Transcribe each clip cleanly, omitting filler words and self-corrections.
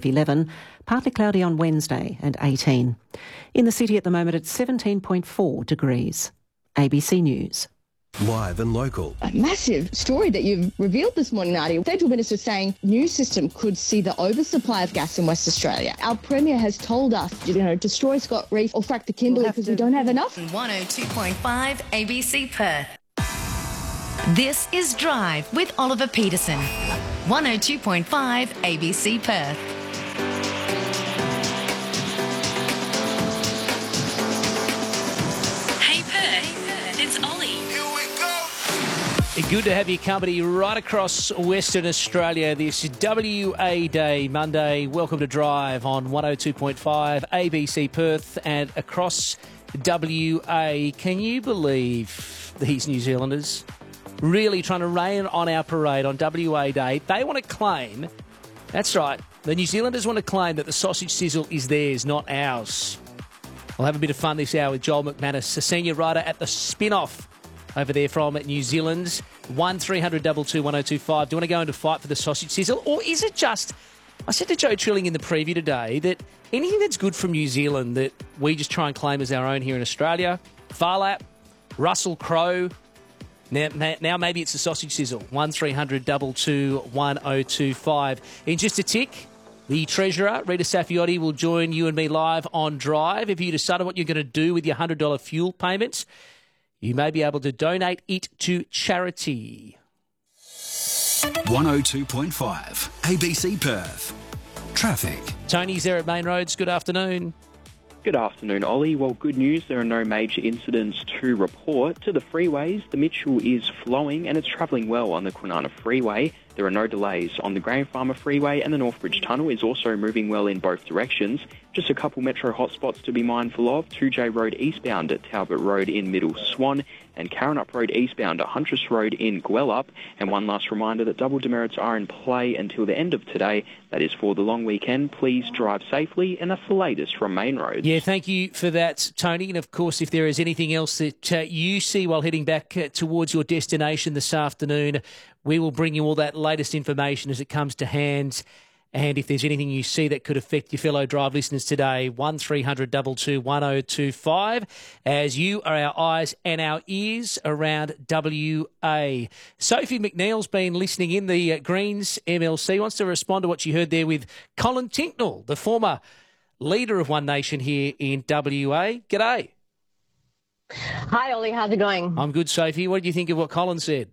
11. Partly cloudy on Wednesday and 18. In the city at the moment it's 17.4 degrees. ABC News. Live and local. A massive story that you've revealed this morning, Nadia. Federal Minister saying new system could see the oversupply of gas in West Australia. Our Premier has told us, destroy Scott Reef or frack the Kimberley because we don't have enough. 102.5 ABC Perth. This is Drive with Oliver Peterson. 102.5 ABC Perth. Hey Perth, it's Ollie. Good to have your company right across Western Australia this WA Day, Monday. Welcome to Drive on 102.5 ABC Perth and across WA. Can you believe these New Zealanders really trying to rain on our parade on WA Day? They want to claim, that's right, the New Zealanders want to claim that the sausage sizzle is theirs, not ours. We'll have a bit of fun this hour with Joel McManus, a senior writer at The Spin-Off over there from New Zealand. 1300 22 1025. Do you want to go into fight for the sausage sizzle? Or is it just, I said to Joe Trilling in the preview today, that anything that's good from New Zealand that we just try and claim as our own here in Australia? Farlap, Russell Crowe. Now maybe it's the sausage sizzle. 1300 22 1025. In just a tick, the Treasurer, Rita Saffioti, will join you and me live on Drive. If you decide what you're going to do with your $100 fuel payments, you may be able to donate it to charity. 102.5 ABC Perth. Traffic. Tony's there at Main Roads. Good afternoon. Good afternoon, Ollie. Well, good news. There are no major incidents to report. To the freeways, the Mitchell is flowing and it's travelling well on the Kwinana Freeway. There are no delays on the Graham Farmer Freeway, and the Northbridge Tunnel is also moving well in both directions. Just a couple metro hotspots to be mindful of. 2J Road eastbound at Talbot Road in Middle Swan, and Karrinyup Road eastbound at Huntress Road in Gwelup. And one last reminder that double demerits are in play until the end of today. That is for the long weekend. Please drive safely, and that's the latest from Main Roads. Yeah, thank you for that, Tony. And of course, if there is anything else that you see while heading back towards your destination this afternoon, we will bring you all that latest information as it comes to hand. And if there's anything you see that could affect your fellow Drive listeners today, 1300 22 1025, as you are our eyes and our ears around WA. Sophie McNeil's been listening in. The Greens MLC wants to respond to what you heard there with Colin Tinknell, the former leader of One Nation here in WA. G'day. Hi, Ollie. How's it going? I'm good, Sophie. What do you think of what Colin said?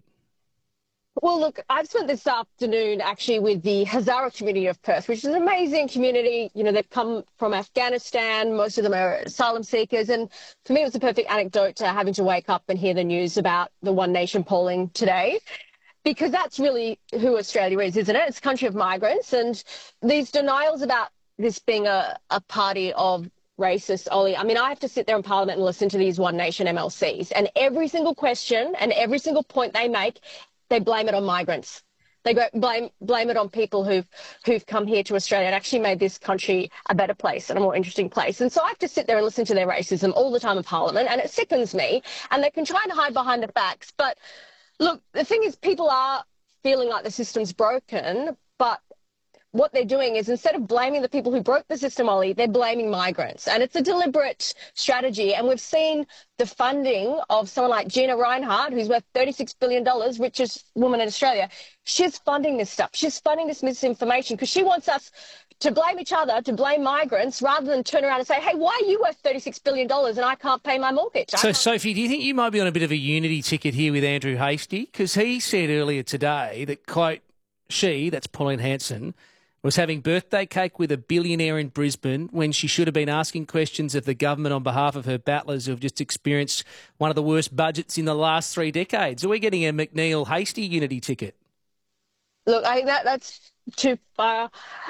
Well, look, I've spent this afternoon actually with the Hazara community of Perth, which is an amazing community. You know, they've come from Afghanistan. Most of them are asylum seekers. And for me, it was a perfect anecdote to having to wake up and hear the news about the One Nation polling today, because that's really who Australia is, isn't it? It's a country of migrants. And these denials about this being a party of racist, Ollie. I mean, I have to sit there in Parliament and listen to these One Nation MLCs, and every single question and every single point they make, they blame it on migrants. They blame it on people who've come here to Australia and actually made this country a better place and a more interesting place. And so I have to sit there and listen to their racism all the time in Parliament, and it sickens me. And they can try and hide behind the facts. But look, the thing is, people are feeling like the system's broken, but what they're doing is, instead of blaming the people who broke the system, Ollie, they're blaming migrants. And it's a deliberate strategy. And we've seen the funding of someone like Gina Rinehart, who's worth $36 billion, richest woman in Australia. She's funding this stuff. She's funding this misinformation because she wants us to blame each other, to blame migrants, rather than turn around and say, hey, why are you worth $36 billion and I can't pay my mortgage? So, Sophie, do you think you might be on a bit of a unity ticket here with Andrew Hastie? Because he said earlier today that, quote, she, that's Pauline Hanson, was having birthday cake with a billionaire in Brisbane when she should have been asking questions of the government on behalf of her battlers who have just experienced one of the worst budgets in the last 3 decades. Are we getting a McNeil-Hastie unity ticket? Look, I think that's too far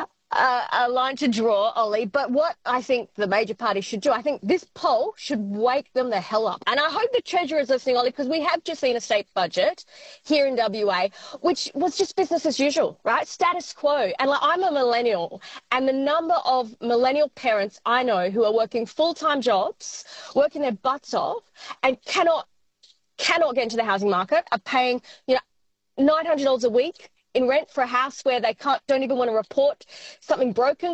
a line to draw, Ollie. But what I think the major parties should do, I think this poll should wake them the hell up. And I hope the Treasurer is listening, Ollie, because we have just seen a state budget here in WA, which was just business as usual, right? Status quo. And like, I'm a millennial, and the number of millennial parents I know who are working full-time jobs, working their butts off, and cannot get into the housing market, are paying, $900 a week in rent for a house where they don't even want to report something broken